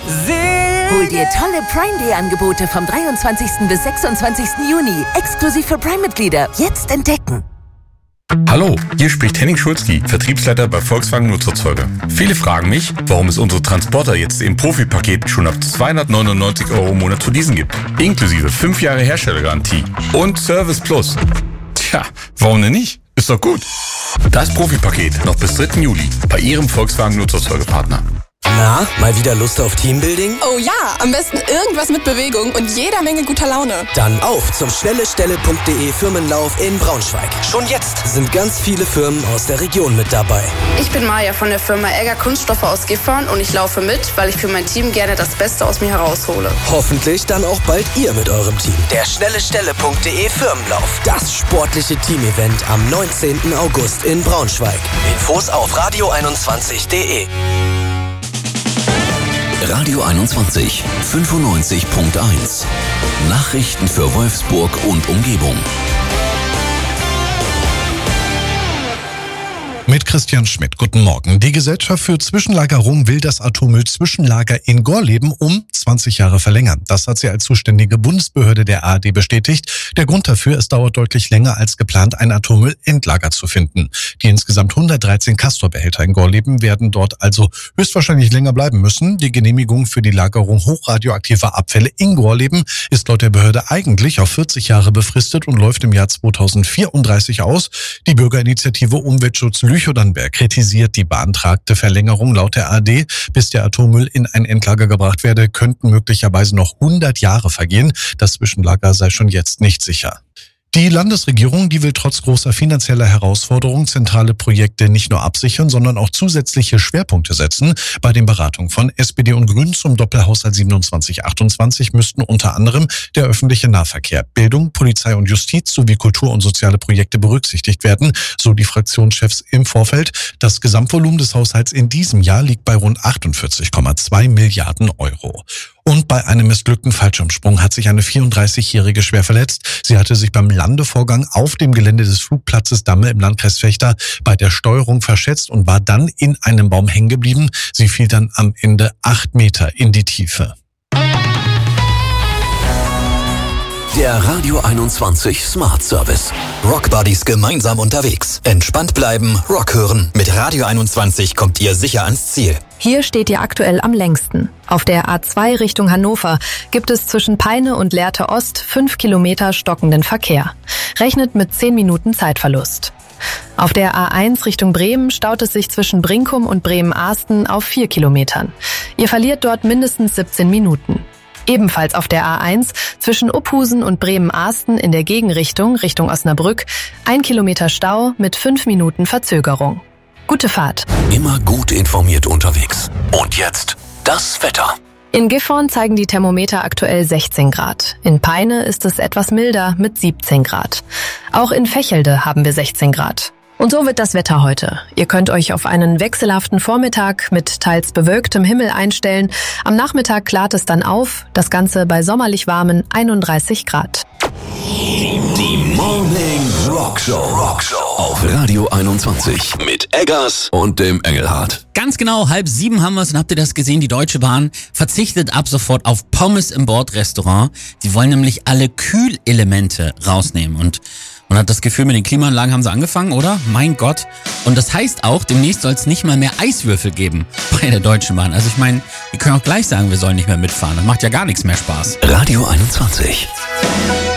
Hol dir tolle Prime Day Angebote vom 23. bis 26. Juni. Exklusiv für Prime-Mitglieder. Jetzt entdecken. Hallo, hier spricht Henning Schulzki, Vertriebsleiter bei Volkswagen Nutzfahrzeuge. Viele fragen mich, warum es unsere Transporter jetzt im Profi-Paket schon ab 299 € im Monat zu leasen gibt. Inklusive 5 Jahre Herstellergarantie und Service Plus. Tja, warum denn nicht? Ist doch gut. Das Profi-Paket noch bis 3. Juli bei Ihrem Volkswagen Nutzfahrzeugepartner. Na, mal wieder Lust auf Teambuilding? Oh ja, am besten irgendwas mit Bewegung und jeder Menge guter Laune. Dann auf zum schnellestelle.de Firmenlauf in Braunschweig. Schon jetzt sind ganz viele Firmen aus der Region mit dabei. Ich bin Maja von der Firma Egger Kunststoffe aus Gifhorn und ich laufe mit, weil ich für mein Team gerne das Beste aus mir heraushole. Hoffentlich dann auch bald ihr mit eurem Team. Der schnellestelle.de Firmenlauf. Das sportliche Teamevent am 19. August in Braunschweig. Infos auf radio21.de. Radio 21 95.1. Nachrichten für Wolfsburg und Umgebung. Mit Christian Schmidt. Guten Morgen. Die Gesellschaft für Zwischenlagerung will das Atommüll-Zwischenlager in Gorleben um 20 Jahre verlängern. Das hat sie als zuständige Bundesbehörde der ARD bestätigt. Der Grund dafür, es dauert deutlich länger als geplant, ein Atommüll-Endlager zu finden. Die insgesamt 113 Castor-Behälter in Gorleben werden dort also höchstwahrscheinlich länger bleiben müssen. Die Genehmigung für die Lagerung hochradioaktiver Abfälle in Gorleben ist laut der Behörde eigentlich auf 40 Jahre befristet und läuft im Jahr 2034 aus. Die Bürgerinitiative Umweltschutz Lüchow-Dannenberg kritisiert die beantragte Verlängerung. Laut der ARD, bis der Atommüll in ein Endlager gebracht werde, könnten möglicherweise noch 100 Jahre vergehen. Das Zwischenlager sei schon jetzt nicht sicher. Die Landesregierung, die will trotz großer finanzieller Herausforderungen zentrale Projekte nicht nur absichern, sondern auch zusätzliche Schwerpunkte setzen. Bei den Beratungen von SPD und Grünen zum Doppelhaushalt 27/28 müssten unter anderem der öffentliche Nahverkehr, Bildung, Polizei und Justiz sowie Kultur- und soziale Projekte berücksichtigt werden, so die Fraktionschefs im Vorfeld. Das Gesamtvolumen des Haushalts in diesem Jahr liegt bei rund 48,2 Milliarden Euro. Und bei einem missglückten Fallschirmsprung hat sich eine 34-Jährige schwer verletzt. Sie hatte sich beim Landevorgang auf dem Gelände des Flugplatzes Damme im Landkreis Vechta bei der Steuerung verschätzt und war dann in einem Baum hängen geblieben. Sie fiel dann am Ende 8 Meter in die Tiefe. Der Radio 21 Smart Service. Rock Buddies gemeinsam unterwegs. Entspannt bleiben, Rock hören. Mit Radio 21 kommt ihr sicher ans Ziel. Hier steht ihr aktuell am längsten. Auf der A2 Richtung Hannover gibt es zwischen Peine und Lehrte Ost 5 Kilometer stockenden Verkehr. Rechnet mit 10 Minuten Zeitverlust. Auf der A1 Richtung Bremen staut es sich zwischen Brinkum und Bremen-Ahsten auf 4 Kilometern. Ihr verliert dort mindestens 17 Minuten. Ebenfalls auf der A1 zwischen Uphusen und Bremen-Ahsten in der Gegenrichtung Richtung Osnabrück 1 Kilometer Stau mit 5 Minuten Verzögerung. Gute Fahrt. Immer gut informiert unterwegs. Und jetzt das Wetter. In Gifhorn zeigen die Thermometer aktuell 16 Grad. In Peine ist es etwas milder mit 17 Grad. Auch in Vechelde haben wir 16 Grad. Und so wird das Wetter heute. Ihr könnt euch auf einen wechselhaften Vormittag mit teils bewölktem Himmel einstellen. Am Nachmittag klart es dann auf, das Ganze bei sommerlich warmen 31 Grad. Die Morning Rockshow auf Radio 21 mit Eggers und dem Engelhardt. Ganz genau, 6:30 haben wir es und habt ihr das gesehen? Die Deutsche Bahn verzichtet ab sofort auf Pommes im Bordrestaurant. Die wollen nämlich alle Kühlelemente rausnehmen und man hat das Gefühl, mit den Klimaanlagen haben sie angefangen, oder? Mein Gott. Und das heißt auch, demnächst soll es nicht mal mehr Eiswürfel geben bei der Deutschen Bahn. Also ich meine, wir können auch gleich sagen, wir sollen nicht mehr mitfahren. Das macht ja gar nichts mehr Spaß. Radio 21.